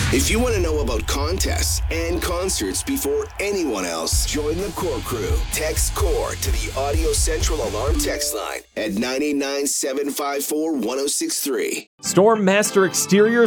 If you want to know about contests and concerts before anyone else, join the Core Crew. Text CORE to the Audio Central Alarm text line at 989-754-1063. Storm Master Exteriors